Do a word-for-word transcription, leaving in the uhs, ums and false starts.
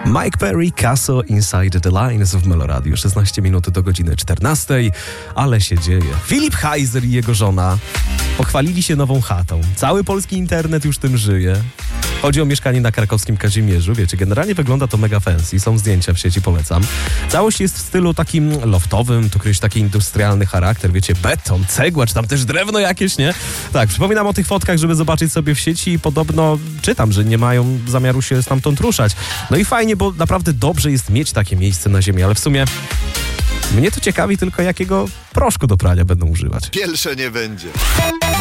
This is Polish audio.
Mike Perry, Casso, Inside the Lines w Meloradiu. szesnaście minut do godziny czternastej, ale się dzieje. Filip Heiser i jego żona pochwalili się nową chatą. Cały polski internet już tym żyje. Chodzi o mieszkanie na krakowskim Kazimierzu. Wiecie, generalnie wygląda to mega fancy. Są zdjęcia w sieci, polecam. Całość jest w stylu takim loftowym, tu któryś taki industrialny charakter. Wiecie, beton, cegła, czy tam też drewno jakieś, nie? Tak, przypominam o tych fotkach, żeby zobaczyć sobie w sieci i podobno czytam, że nie mają zamiaru się stamtąd ruszać. No i fajnie, bo naprawdę dobrze jest mieć takie miejsce na ziemi, ale w sumie mnie to ciekawi tylko, jakiego proszku do prania będą używać. Pierwsze nie będzie.